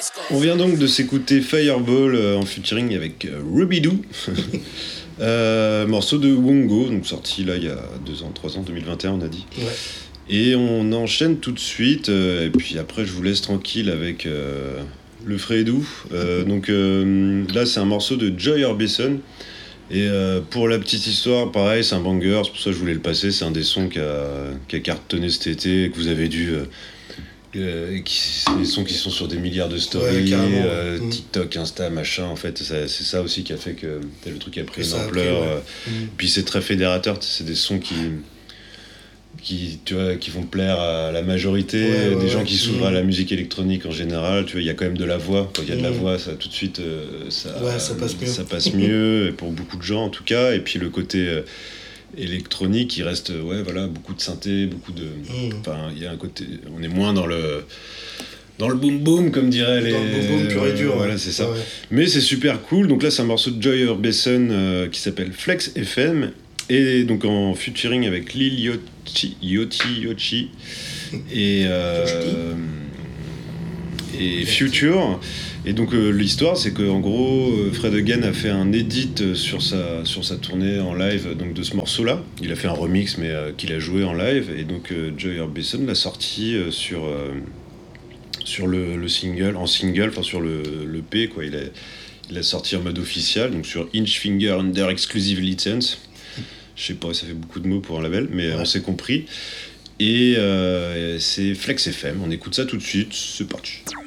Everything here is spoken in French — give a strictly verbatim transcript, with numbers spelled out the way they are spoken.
On vient donc de s'écouter Fireball euh, en featuring avec euh, Rubidoo. euh, morceau de Wongo, donc sorti là il y a deux ans, trois ans, deux mille vingt et un on a dit. Ouais. Et on enchaîne tout de suite, euh, et puis après je vous laisse tranquille avec euh, le frais et doux. Euh, donc euh, là c'est un morceau de Joy Orbison. Et euh, pour la petite histoire, pareil, c'est un banger, c'est pour ça que je voulais le passer. C'est un des sons qui a, qui a cartonné cet été, que vous avez dû. Euh, euh, qui, c'est des sons qui sont sur des milliards de stories, ouais, euh, mmh. TikTok, Insta, machin. En fait, ça, c'est ça aussi qui a fait que le truc a pris ça une a ampleur. pris, ouais. euh, mmh. Puis c'est très fédérateur, c'est des sons qui. Qui, tu vois, qui vont plaire à la majorité ouais, ouais, des gens ouais. qui s'ouvrent mmh. à la musique électronique en général. Tu vois, il y a quand même de la voix. Quand il y a de la mmh. voix, ça tout de suite, euh, ça, ouais, ça passe mieux. Ça passe mieux et pour beaucoup de gens en tout cas. Et puis le côté euh, électronique, il reste, ouais, voilà, beaucoup de synthé, beaucoup de. Enfin, mmh. il y a un côté, on est moins dans le. Dans le boom boom, comme diraient les. Dans le boom boom pur et dur. Voilà, ouais. c'est ça. Ouais. Mais c'est super cool. Donc là, c'est un morceau de Joy Orbison euh, qui s'appelle Flex F M. Et donc en featuring avec Lil Yachty, Yachty, Yachty et, euh, et Future. Et donc euh, l'histoire, c'est qu'en gros, euh, Fred Again a fait un edit sur sa, sur sa tournée en live donc de ce morceau-là. Il a fait un remix, mais euh, qu'il a joué en live. Et donc euh, Joy Orbison l'a sorti euh, sur, euh, sur le, le single, en single, enfin sur le, le P, quoi. Il a, il a sorti en mode officiel, donc sur Inchfinger Under Exclusive License. Je sais pas, ça fait beaucoup de mots pour un label, mais ouais. On s'est compris. Et euh, c'est Flex F M, on écoute ça tout de suite, c'est parti.